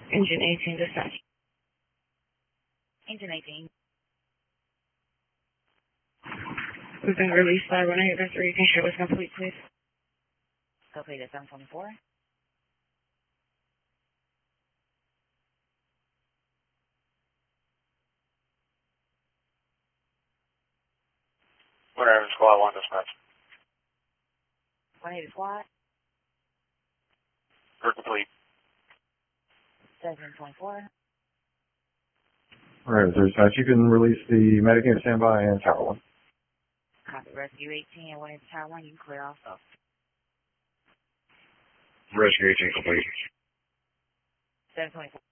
Engine 18 dispatch. Engine 18. We've been released by 183. Can you show us complete, please? Complete at 724. Whatever, squad 1 dispatch. 180 squad. We're complete. 724. Alright, dispatch, you can release the medic unit standby and tower 1. Copy. Rescue 18 and 180 tower 1. You can clear also. Rescue 18 complete. 724.